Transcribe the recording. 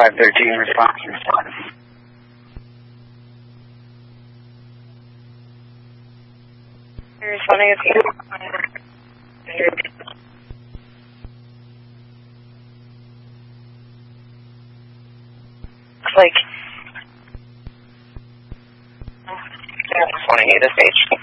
513 response. You're responding okay. Looks like 20 this page.